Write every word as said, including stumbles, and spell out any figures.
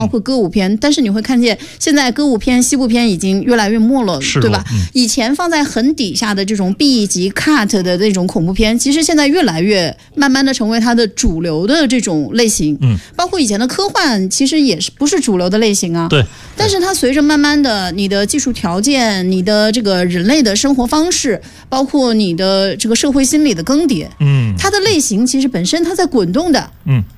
包括歌舞片，但是你会看见现在歌舞片、西部片已经越来越没落，对吧？嗯、以前放在很底下的这种 B 级 cut 的那种恐怖片，其实现在越来越慢慢的成为它的主流的这种类型。嗯，包括以前的科幻，其实也是不是主流的类型啊。 对。 但是它随着慢慢的你的技术条件、你的这个人类的生活方式，包括你的这个社会心理的更迭，嗯，它的类型其实本身它在滚动的。嗯。